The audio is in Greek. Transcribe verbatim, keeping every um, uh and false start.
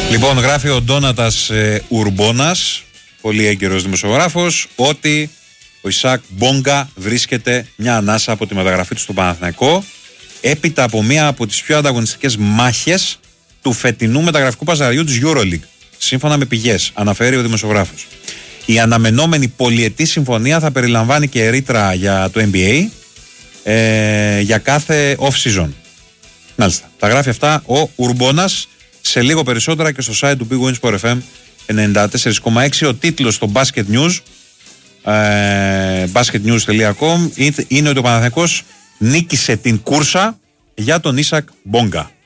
Λοιπόν, γράφει ο Ντόνατας ε, Ουρμπόνας, πολύ έγκαιρος δημοσιογράφος, ότι ο Ισακ Μπόγκα βρίσκεται μια ανάσα από τη μεταγραφή του στο Παναθηναϊκό, έπειτα από μία από τις πιο ανταγωνιστικές μάχες του φετινού μεταγραφικού παζαριού της EuroLeague. Σύμφωνα με πηγές, αναφέρει ο δημοσιογράφος. Η αναμενόμενη πολυετή συμφωνία θα περιλαμβάνει και ρήτρα για το N B A ε, για κάθε off-season. Μάλιστα. Τα γράφει αυτά ο Ουρμπόνας, σε λίγο περισσότερα και στο site του Big Win Sport εφ εμ ενενήντα τέσσερα κόμμα έξι. Ο τίτλος στο Basket News, ε, basketnews τελεία com, είναι ότι ο Παναθηναϊκός νίκησε την κούρσα για τον Ισακ Μπόγκα.